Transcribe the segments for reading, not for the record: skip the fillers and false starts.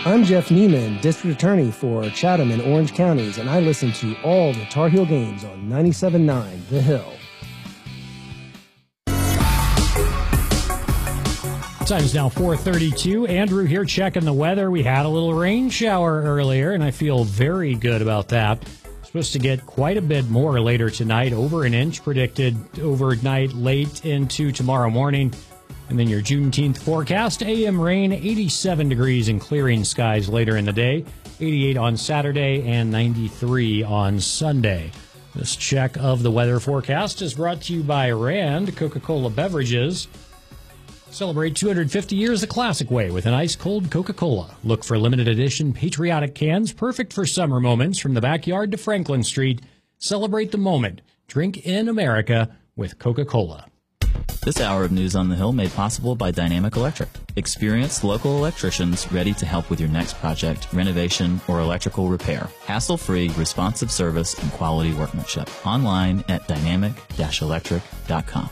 I'm Jeff Neiman, District Attorney for Chatham and Orange Counties, and I listen to all the Tar Heel games on 97.9 The Hill. Time is now 4:32. Andrew here checking the weather. We had a little rain shower earlier, and I feel very good about that. Supposed to get quite a bit more later tonight, over an inch predicted overnight late into tomorrow morning. And then your Juneteenth forecast, AM rain, 87 degrees and clearing skies later in the day, 88 on Saturday and 93 on Sunday. This check of the weather forecast is brought to you by Rand Coca-Cola Beverages. Celebrate 250 years the classic way with an ice-cold Coca-Cola. Look for limited edition patriotic cans, perfect for summer moments from the backyard to Franklin Street. Celebrate the moment. Drink in America with Coca-Cola. This hour of News on the Hill made possible by Dynamic Electric. Experienced local electricians ready to help with your next project, renovation, or electrical repair. Hassle-free, responsive service and quality workmanship. Online at dynamic-electric.com.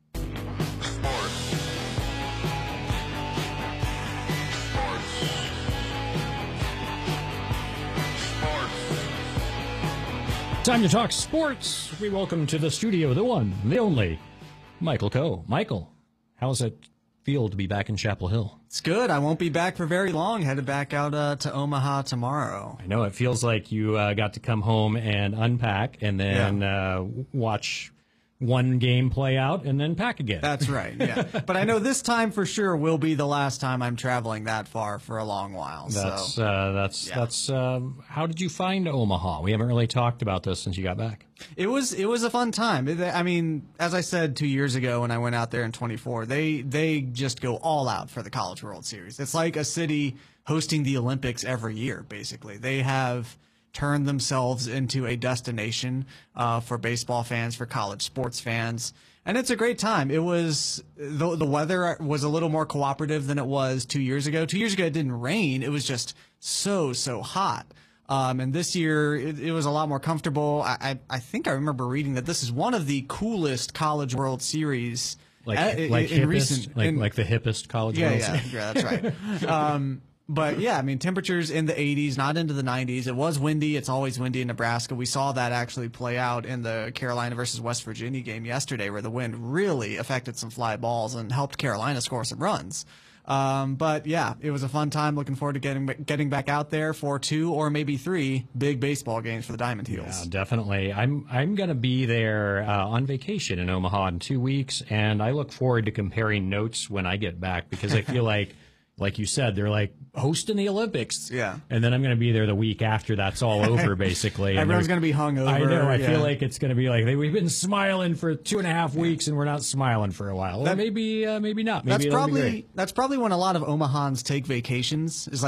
Time to talk sports. We welcome to the studio the one, the only, Michael Coe. Michael, how does it feel to be back in Chapel Hill? It's good. I won't be back for very long. Headed back out to Omaha tomorrow. I know it feels like you got to come home and unpack and then watch one game play out and then pack again. That's right, yeah. But I know this time for sure will be the last time I'm traveling that far for a long while. That's how did you find Omaha? We haven't really talked about this since you got back. It was a fun time. I mean, as I said 2 years ago when I went out there in 24, they just go all out for the College World Series. It's like a city hosting the Olympics every year, basically. They have turned themselves into a destination for baseball fans, for college sports fans, and it's a great time. It was the weather was a little more cooperative than it was 2 years ago. 2 years ago it didn't rain; it was just so hot. And this year it was a lot more comfortable. I think I remember reading that this is one of the coolest College World Series like the hippest College World Series. Yeah, that's right. But yeah, I mean, temperatures in the 80s, not into the 90s. It was windy. It's always windy in Nebraska. We saw that actually play out in the Carolina versus West Virginia game yesterday, where the wind really affected some fly balls and helped Carolina score some runs. But yeah, it was a fun time. Looking forward to getting back out there for 2 or maybe 3 big baseball games for the Diamond Heels. Yeah, definitely. I'm going to be there on vacation in Omaha in 2 weeks, and I look forward to comparing notes when I get back because I feel like you said, they're like hosting the Olympics. Yeah. And then I'm going to be there the week after that's all over, basically. Everyone's going to be hungover. I know. I feel like it's going to be like, we've been smiling for 2.5 weeks and we're not smiling for a while. Or maybe not. Maybe that's probably when a lot of Omahans take vacations, is like